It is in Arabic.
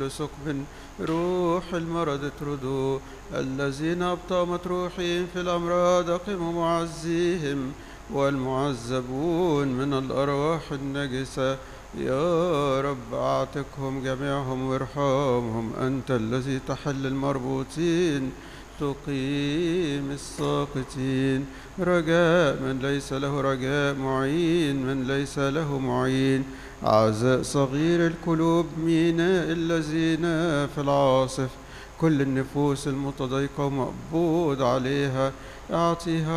كل ثقب، روح المرض اطردوا، الذين أبطأوا مطروحين في الأمراض أقموا معزيهم، والمعذبون من الأرواح النجسة يا رب أعتقهم جميعهم وارحمهم، أنت الذي تحل المربوطين تقيم الساقطين، رجاء من ليس له رجاء، معين من ليس له معين، عزاء صغير القلوب، ميناء الذين في العاصف، كل النفوس المتضايقة ومقبوض عليها اعطيها